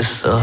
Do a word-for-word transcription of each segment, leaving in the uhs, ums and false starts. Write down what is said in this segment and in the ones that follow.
que ça.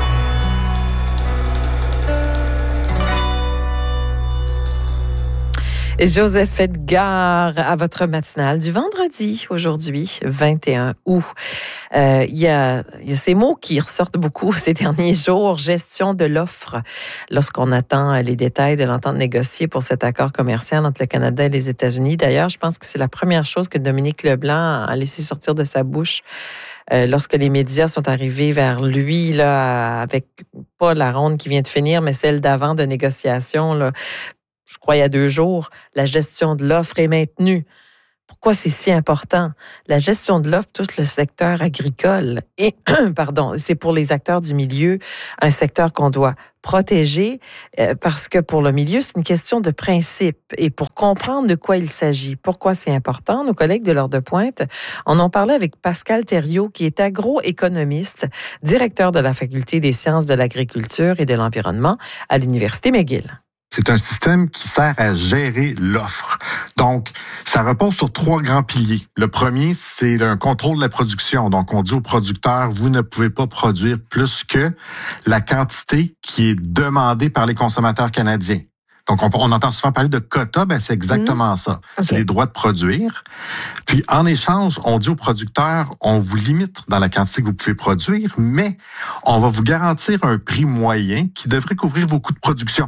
Joseph Edgar, à votre matinale du vendredi, aujourd'hui, vingt et un août. Euh, il y a, il y a ces mots qui ressortent beaucoup ces derniers jours, gestion de l'offre, lorsqu'on attend les détails de l'entente négociée pour cet accord commercial entre le Canada et les États-Unis. D'ailleurs, je pense que c'est la première chose que Dominique Leblanc a laissé sortir de sa bouche euh, lorsque les médias sont arrivés vers lui, là, avec pas la ronde qui vient de finir, mais celle d'avant de négociation, là. Je crois, il y a deux jours, la gestion de l'offre est maintenue. Pourquoi c'est si important? La gestion de l'offre touche le secteur agricole. Et, pardon, c'est pour les acteurs du milieu, un secteur qu'on doit protéger, euh, parce que pour le milieu, c'est une question de principe. Et pour comprendre de quoi il s'agit, pourquoi c'est important, nos collègues de l'Heure de Pointe en ont parlé avec Pascal Thériault, qui est agroéconomiste, directeur de la Faculté des sciences de l'agriculture et de l'environnement à l'Université McGill. C'est un système qui sert à gérer l'offre. Donc, ça repose sur trois grands piliers. Le premier, c'est un contrôle de la production. Donc, on dit aux producteurs, vous ne pouvez pas produire plus que la quantité qui est demandée par les consommateurs canadiens. Donc, on, on entend souvent parler de quotas, ben c'est exactement mmh. ça. Okay. C'est les droits de produire. Puis, en échange, on dit aux producteurs, on vous limite dans la quantité que vous pouvez produire, mais on va vous garantir un prix moyen qui devrait couvrir vos coûts de production.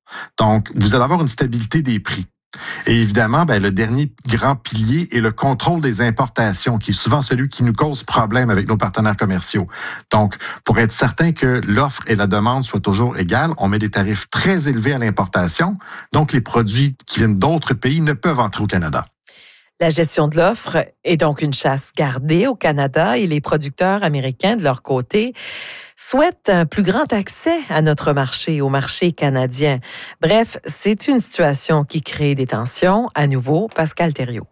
Donc, vous allez avoir une stabilité des prix. Et évidemment, ben, le dernier grand pilier est le contrôle des importations, qui est souvent celui qui nous cause problème avec nos partenaires commerciaux. Donc, pour être certain que l'offre et la demande soient toujours égales, on met des tarifs très élevés à l'importation. Donc, les produits qui viennent d'autres pays ne peuvent entrer au Canada. La gestion de l'offre est donc une chasse gardée au Canada et les producteurs américains, de leur côté, souhaitent un plus grand accès à notre marché, au marché canadien. Bref, c'est une situation qui crée des tensions. À nouveau, Pascal Thériault.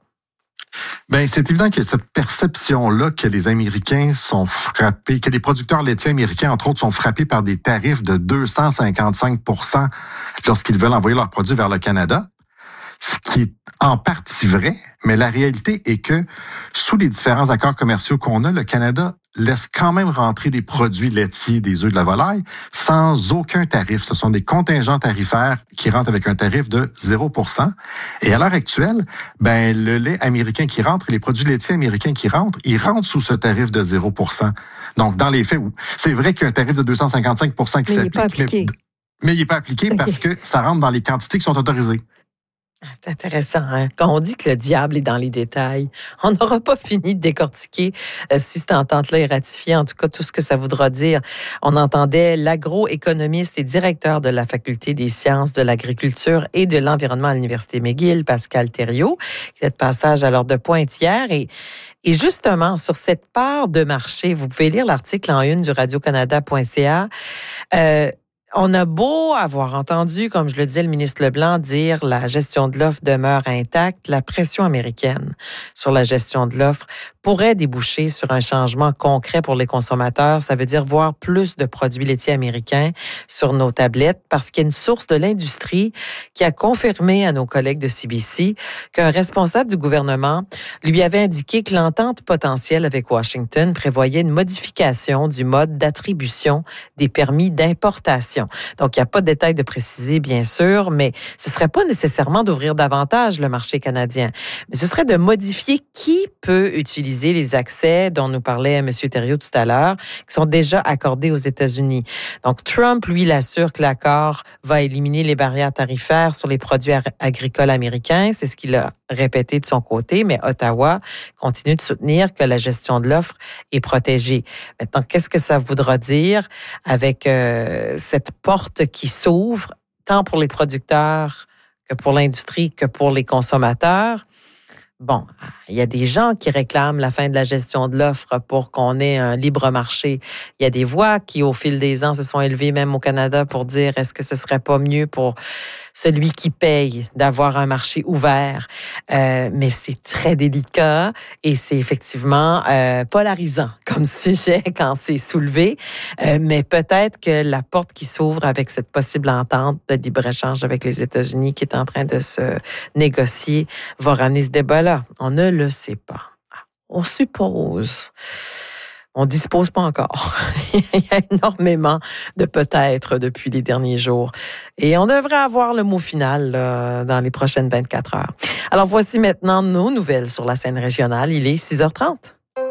Bien, c'est évident que cette perception-là que les Américains sont frappés, que les producteurs laitiers américains, entre autres, sont frappés par des tarifs de deux cent cinquante-cinq pour cent lorsqu'ils veulent envoyer leurs produits vers le Canada, ce qui est en partie vrai, mais la réalité est que sous les différents accords commerciaux qu'on a, le Canada laisse quand même rentrer des produits laitiers, des œufs, de la volaille, sans aucun tarif. Ce sont des contingents tarifaires qui rentrent avec un tarif de zéro pour cent. Et à l'heure actuelle, ben le lait américain qui rentre et les produits laitiers américains qui rentrent, ils rentrent sous ce tarif de zéro pour cent. Donc, dans les faits, c'est vrai qu'il y a un tarif de deux cent cinquante-cinq pour cent qui mais s'applique, il mais, mais il n'est pas appliqué okay. parce que ça rentre dans les quantités qui sont autorisées. C'est intéressant, hein? Quand on dit que le diable est dans les détails, on n'aura pas fini de décortiquer euh, si cette entente-là est ratifiée, en tout cas tout ce que ça voudra dire. On entendait l'agroéconomiste et directeur de la Faculté des sciences de l'agriculture et de l'environnement à l'Université McGill, Pascal Thériault, qui est de passage à l'Heure de Pointe hier. Et, et justement, sur cette part de marché, vous pouvez lire l'article en une du radio canada point c a. Euh, On a beau avoir entendu, comme je le disais, le ministre Leblanc dire la gestion de l'offre demeure intacte, la pression américaine sur la gestion de l'offre pourrait déboucher sur un changement concret pour les consommateurs. Ça veut dire voir plus de produits laitiers américains sur nos tablettes parce qu'il y a une source de l'industrie qui a confirmé à nos collègues de C B C qu'un responsable du gouvernement lui avait indiqué que l'entente potentielle avec Washington prévoyait une modification du mode d'attribution des permis d'importation. Donc, il n'y a pas de détails de préciser, bien sûr, mais ce ne serait pas nécessairement d'ouvrir davantage le marché canadien, mais ce serait de modifier qui peut utiliser les accès dont nous parlait M. Thériault tout à l'heure, qui sont déjà accordés aux États-Unis. Donc, Trump, lui, l'assure que l'accord va éliminer les barrières tarifaires sur les produits agricoles américains. C'est ce qu'il a répété de son côté, mais Ottawa continue de soutenir que la gestion de l'offre est protégée. Maintenant, qu'est-ce que ça voudra dire avec euh, cette porte qui s'ouvre, tant pour les producteurs que pour l'industrie, que pour les consommateurs? Bon, il y a des gens qui réclament la fin de la gestion de l'offre pour qu'on ait un libre marché. Il y a des voix qui, au fil des ans, se sont élevées même au Canada pour dire est-ce que ce serait pas mieux pour celui qui paye d'avoir un marché ouvert. Euh, mais c'est très délicat et c'est effectivement euh, polarisant comme sujet quand c'est soulevé. Euh, mais peut-être que la porte qui s'ouvre avec cette possible entente de libre-échange avec les États-Unis qui est en train de se négocier va ramener ce débat-là. On ne le sait pas. On suppose. On ne dispose pas encore. Il y a énormément de peut-être depuis les derniers jours. Et on devrait avoir le mot final là, dans les prochaines vingt-quatre heures. Alors voici maintenant nos nouvelles sur la scène régionale. Il est six heures trente.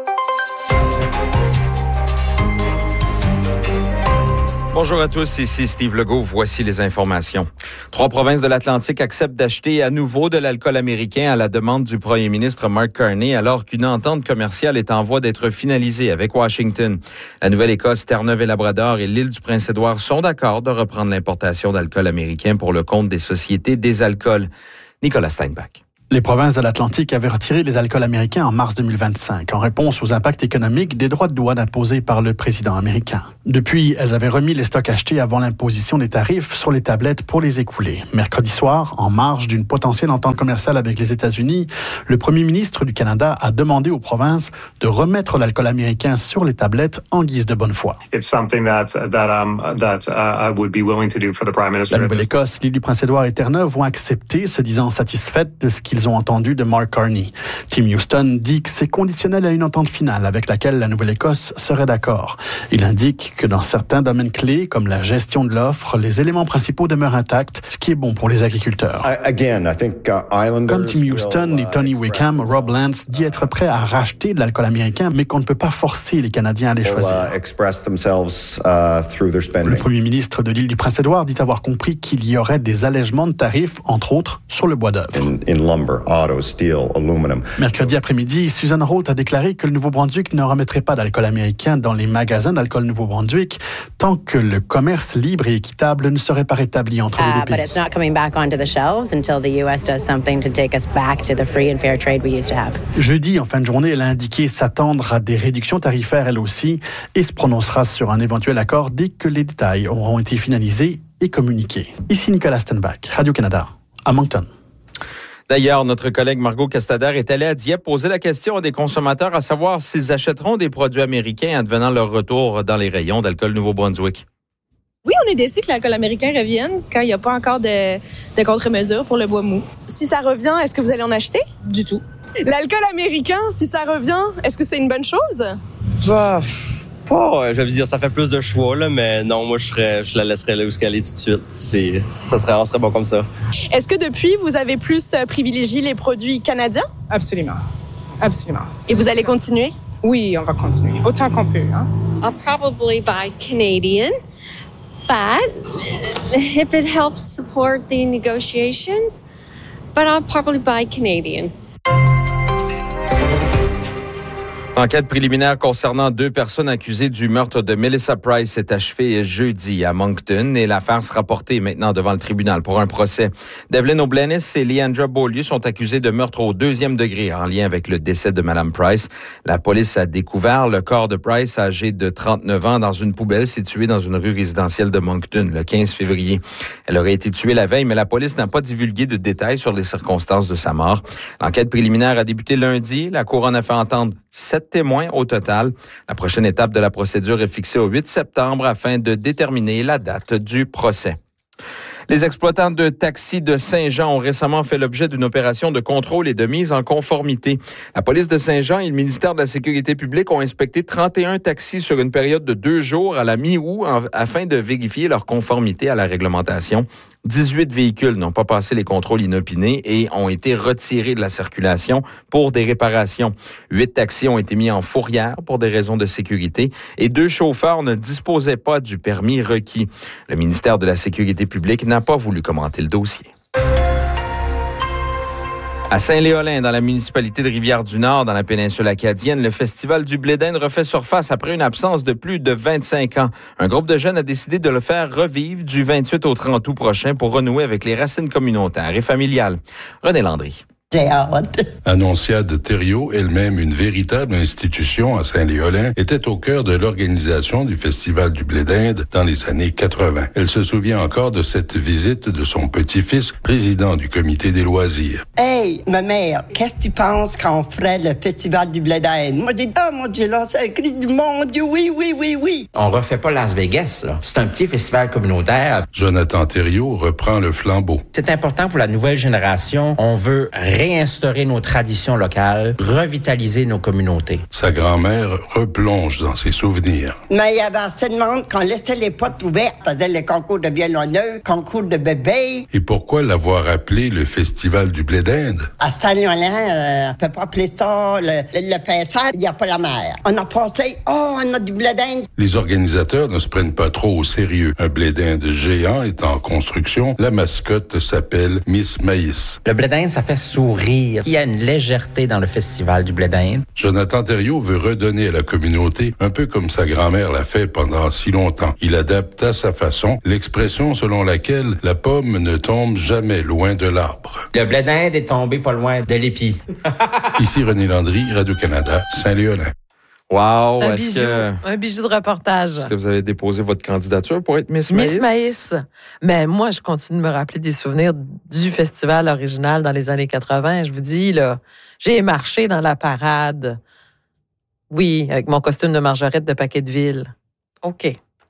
Bonjour à tous, ici Steve Legault. Voici les informations. Trois provinces de l'Atlantique acceptent d'acheter à nouveau de l'alcool américain à la demande du premier ministre Mark Carney, alors qu'une entente commerciale est en voie d'être finalisée avec Washington. La Nouvelle-Écosse, Terre-Neuve et Labrador et l'île du Prince-Édouard sont d'accord de reprendre l'importation d'alcool américain pour le compte des sociétés des alcools. Nicolas Steinbach. Les provinces de l'Atlantique avaient retiré les alcools américains en mars deux mille vingt-cinq en réponse aux impacts économiques des droits de douane imposés par le président américain. Depuis, elles avaient remis les stocks achetés avant l'imposition des tarifs sur les tablettes pour les écouler. Mercredi soir, en marge d'une potentielle entente commerciale avec les États-Unis, le premier ministre du Canada a demandé aux provinces de remettre l'alcool américain sur les tablettes en guise de bonne foi. It's something that that um that uh, I would be willing to do for the Prime Minister. La Nouvelle-Écosse, l'île du Prince-Édouard et Terre-Neuve ont accepté, se disant satisfaites de ce qu'ils ont entendu de Mark Carney. Tim Houston dit que c'est conditionnel à une entente finale avec laquelle la Nouvelle-Écosse serait d'accord. Il indique que dans certains domaines clés, comme la gestion de l'offre, les éléments principaux demeurent intacts, ce qui est bon pour les agriculteurs. Again, I think, uh, Islanders Comme Tim Houston will, et Tony uh, Wickham, Rob Lance dit être prêt à racheter de l'alcool américain, mais qu'on ne peut pas forcer les Canadiens à les choisir. Uh, express themselves, uh, through their spending. Le premier ministre de l'île du Prince-Édouard dit avoir compris qu'il y aurait des allègements de tarifs, entre autres, sur le bois d'œuvre. In, in lumber, auto, steel, aluminum. Mercredi après-midi, Susan Holt a déclaré que le Nouveau-Brunswick ne remettrait pas d'alcool américain dans les magasins d'alcool Nouveau-Brunswick tant que le commerce libre et équitable ne serait pas rétabli entre les deux pays. But it's not coming back onto the shelves until the U S does something to take us back to the free and fair trade we used to have. Jeudi, en fin de journée, elle a indiqué s'attendre à des réductions tarifaires elle aussi et se prononcera sur un éventuel accord dès que les détails auront été finalisés et communiqués. Ici Nicolas Steinbach, Radio-Canada, à Moncton. D'ailleurs, notre collègue Margot Castader est allée à Dieppe poser la question à des consommateurs à savoir s'ils achèteront des produits américains advenant leur retour dans les rayons d'alcool Nouveau-Brunswick. Oui, on est déçus que l'alcool américain revienne quand il n'y a pas encore de, de contre-mesures pour le bois mou. Si ça revient, est-ce que vous allez en acheter? Du tout. L'alcool américain, si ça revient, est-ce que c'est une bonne chose? Bah, pas, je veux dire, ça fait plus de choix, là, mais non, moi, je serais, je la laisserais là où elle est tout de suite. C'est, ça serait, on serait bon comme ça. Est-ce que depuis, vous avez plus privilégié les produits canadiens? Absolument. Absolument. Et vous allez continuer? Oui, on va continuer. Autant qu'on peut, hein? I'll probably buy Canadian, but if it helps support the negotiations, but I'll probably buy Canadian. Enquête préliminaire concernant deux personnes accusées du meurtre de Melissa Price s'est achevée jeudi à Moncton et l'affaire sera portée maintenant devant le tribunal pour un procès. Devlin O'Blennis et Leandra Beaulieu sont accusés de meurtre au deuxième degré en lien avec le décès de Mme Price. La police a découvert le corps de Price âgée de trente-neuf ans dans une poubelle située dans une rue résidentielle de Moncton le quinze février. Elle aurait été tuée la veille, mais la police n'a pas divulgué de détails sur les circonstances de sa mort. L'enquête préliminaire a débuté lundi. La couronne a fait entendre sept témoins au total. La prochaine étape de la procédure est fixée au huit septembre afin de déterminer la date du procès. Les exploitants de taxis de Saint-Jean ont récemment fait l'objet d'une opération de contrôle et de mise en conformité. La police de Saint-Jean et le ministère de la Sécurité publique ont inspecté trente et un taxis sur une période de deux jours à la mi-août afin de vérifier leur conformité à la réglementation. dix-huit véhicules n'ont pas passé les contrôles inopinés et ont été retirés de la circulation pour des réparations. Huit taxis ont été mis en fourrière pour des raisons de sécurité et deux chauffeurs ne disposaient pas du permis requis. Le ministère de la Sécurité publique n'a pas voulu commenter le dossier. À Saint-Léolin, dans la municipalité de Rivière-du-Nord, dans la péninsule acadienne, le festival du Blé d'Inde refait surface après une absence de plus de vingt-cinq ans. Un groupe de jeunes a décidé de le faire revivre du vingt-huit au trente août prochain pour renouer avec les racines communautaires et familiales. René Landry. J'ai hâte. Annonciade Thériault, elle-même une véritable institution à Saint-Léolin, était au cœur de l'organisation du Festival du Blé d'Inde dans les années quatre-vingt. Elle se souvient encore de cette visite de son petit-fils, président du comité des loisirs. Hey, ma mère, qu'est-ce que tu penses quand on ferait le Festival du Blé d'Inde? Moi, j'ai dit, ah, mon Dieu, là, c'est écrit du monde, oui, oui, oui, oui. On refait pas Las Vegas, là. C'est un petit festival communautaire. Jonathan Thériault reprend le flambeau. C'est important pour la nouvelle génération. On veut réinstaurer nos traditions locales, revitaliser nos communautés. Sa grand-mère replonge dans ses souvenirs. Mais il y avait assez de monde qu'on laissait les portes ouvertes. On faisait les concours de violonneux, concours de bébés. Et pourquoi l'avoir appelé le Festival du blé d'Inde? À Saint-Léolin, euh, on peut pas appeler ça le, le, le pêcheur, il n'y a pas la mer. On a pensé, oh, on a du blé d'Inde. Les organisateurs ne se prennent pas trop au sérieux. Un blé d'Inde géant est en construction. La mascotte s'appelle Miss Maïs. Le blé d'Inde, ça fait sourire. Il y a une légèreté dans le Festival du blé d'Inde. Jonathan Thériault veut redonner à la communauté, un peu comme sa grand-mère l'a fait pendant si longtemps. Il adapte à sa façon l'expression selon laquelle la pomme ne tombe jamais loin de l'arbre. Le blé d'Inde est tombé pas loin de l'épi. Ici René Landry, Radio-Canada, Saint-Léolin. Wow! Un Est-ce bijou, que, un bijou de reportage. est-ce que vous avez déposé votre candidature pour être Miss Maïs? Miss Maïs. Mais moi, je continue de me rappeler des souvenirs du festival original dans les années quatre-vingt. Je vous dis, là, j'ai marché dans la parade. Oui, avec mon costume de Margerette de Paquetteville. OK.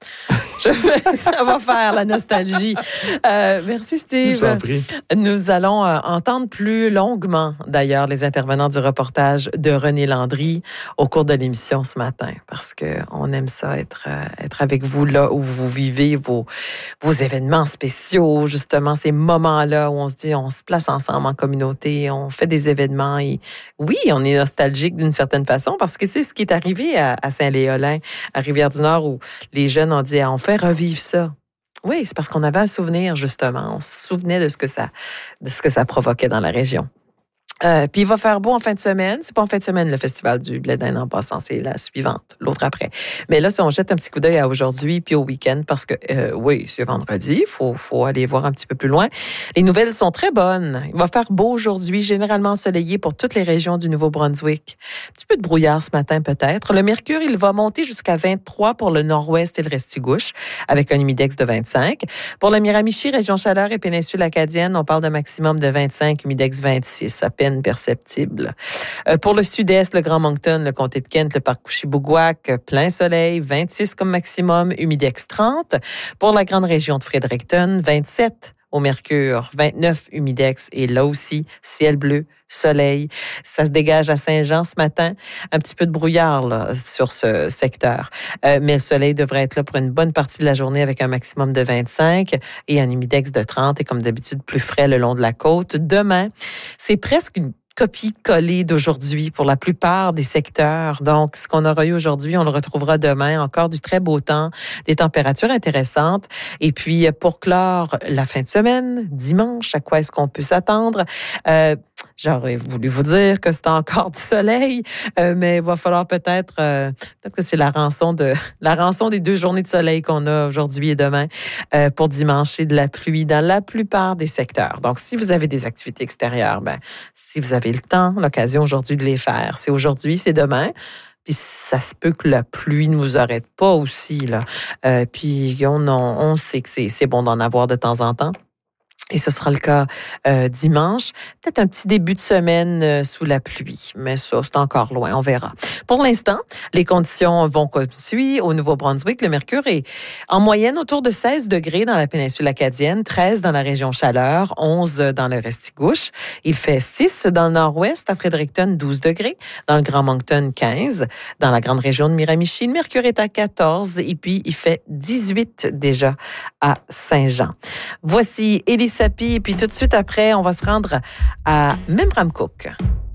Je vais, ça va faire la nostalgie. Euh, merci, Steve. Je vous en prie. Nous allons euh, entendre plus longuement, d'ailleurs, les intervenants du reportage de René Landry au cours de l'émission ce matin, parce qu'on aime ça, être, euh, être avec vous là où vous vivez vos, vos événements spéciaux, justement, ces moments-là où on se dit, on se place ensemble en communauté, on fait des événements et oui, on est nostalgique d'une certaine façon, parce que c'est ce qui est arrivé à, à Saint-Léolin, à Rivière-du-Nord, où les jeunes ont dit, on fait revivre ça. Oui, c'est parce qu'on avait un souvenir, justement. On se souvenait de ce que ça, de ce que ça provoquait dans la région. Euh, puis il va faire beau en fin de semaine. C'est pas en fin de semaine le festival du blé d'Inde en passant, c'est la suivante, l'autre après. Mais là, si on jette un petit coup d'œil à aujourd'hui puis au week-end, parce que euh, oui, c'est vendredi, il faut, faut aller voir un petit peu plus loin. Les nouvelles sont très bonnes. Il va faire beau aujourd'hui, généralement ensoleillé pour toutes les régions du Nouveau-Brunswick. Un petit peu de brouillard ce matin peut-être. Le mercure, il va monter jusqu'à vingt-trois pour le nord-ouest et le Restigouche, avec un humidex de vingt-cinq. Pour la Miramichi, région Chaleur et péninsule acadienne, on parle d'un maximum de vingt-cinq, humidex vingt-six, à peine perceptible. Euh, pour le sud-est, le Grand Moncton, le comté de Kent, le parc Couchibougouac, plein soleil, vingt-six comme maximum, humidex trente. Pour la grande région de Fredericton, vingt-sept au mercure, vingt-neuf humidex et là aussi, ciel bleu, soleil. Ça se dégage à Saint-Jean ce matin. Un petit peu de brouillard là, sur ce secteur. Euh, mais le soleil devrait être là pour une bonne partie de la journée avec un maximum de vingt-cinq et un humidex de trente et comme d'habitude plus frais le long de la côte. Demain, c'est presque une copie-collée d'aujourd'hui pour la plupart des secteurs. Donc, ce qu'on aura eu aujourd'hui, on le retrouvera demain. Encore du très beau temps, des températures intéressantes. Et puis, pour clore la fin de semaine, dimanche, à quoi est-ce qu'on peut s'attendre? Euh, J'aurais voulu vous dire que c'est encore du soleil, euh, mais il va falloir peut-être, euh, peut-être que c'est la rançon de la rançon des deux journées de soleil qu'on a aujourd'hui et demain euh, pour dimanche et de la pluie dans la plupart des secteurs. Donc, si vous avez des activités extérieures, ben, si vous avez le temps, l'occasion aujourd'hui de les faire, c'est aujourd'hui, c'est demain. Puis ça se peut que la pluie ne vous arrête pas aussi là. Euh, puis on, on, on sait que c'est, c'est bon d'en avoir de temps en temps. Et ce sera le cas euh, dimanche. Peut-être un petit début de semaine euh, sous la pluie, mais ça, c'est encore loin, on verra. Pour l'instant, les conditions vont comme suit. Au Nouveau-Brunswick, le mercure est en moyenne autour de seize degrés dans la péninsule acadienne, treize dans la région Chaleur, onze dans le Restigouche. Il fait six dans le nord-ouest, à Fredericton, douze degrés. Dans le Grand Moncton, quinze. Dans la grande région de Miramichi, le mercure est à quatorze et puis il fait dix-huit déjà à Saint-Jean. Voici Elie Sapi, et puis tout de suite après, on va se rendre à Memramcook.